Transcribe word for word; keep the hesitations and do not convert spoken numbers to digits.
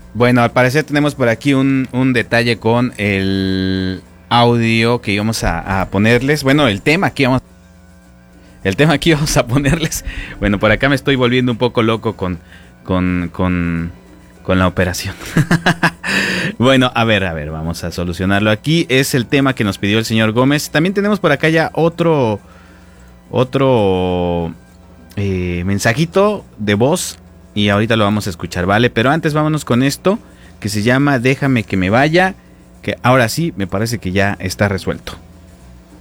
Bueno, al parecer tenemos por aquí un, un detalle con el audio que íbamos a, a ponerles. Bueno, el tema que íbamos, el tema que íbamos a ponerles. Bueno, por acá me estoy volviendo un poco loco con, con, con, con la operación. Bueno, a ver, a ver, vamos a solucionarlo. Aquí es el tema que nos pidió el señor Gómez. También tenemos por acá ya otro, otro eh, mensajito de voz. Y ahorita lo vamos a escuchar, ¿vale? Pero antes vámonos con esto que se llama Déjame que me vaya. Que ahora sí me parece que ya está resuelto.